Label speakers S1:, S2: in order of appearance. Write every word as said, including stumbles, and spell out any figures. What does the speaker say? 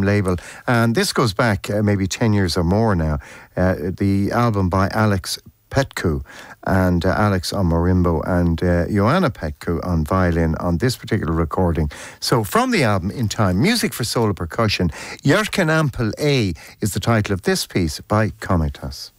S1: label. And this goes back uh, maybe ten years or more now. Uh, the album by Alex Petcu, and uh, Alex on marimba, and uh, Joanna Petcu on violin on this particular recording. So from the album In Time, Music for Solar Percussion, Yerkanampel A is the title of this piece by Komitas.